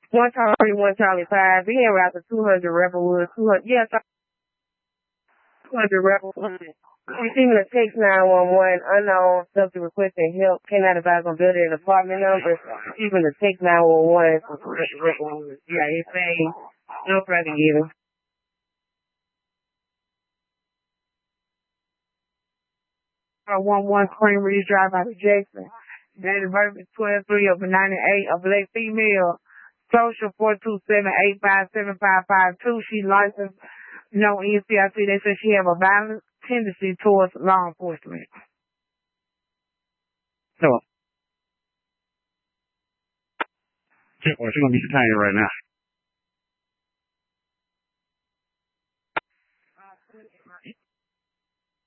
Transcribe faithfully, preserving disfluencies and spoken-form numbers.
one Charlie, one Charlie five. He had after two hundred Rebelwood, two hundred, yeah, two hundred Rebelwood. Receiving a text nine one one, unknown subject requesting help. Cannot advise on building an apartment number. Receiving a text nine one one. Yeah, it's saying no further given. Uh, one one Spring Ridge Drive out of Jackson. Date of birth is twelve three of ninety-eight. A black female. Social four two seven eight five seven five five two. She licensed. No N C I C. They said she have a violent tendency towards law enforcement. So. Well, she's gonna be detained right now.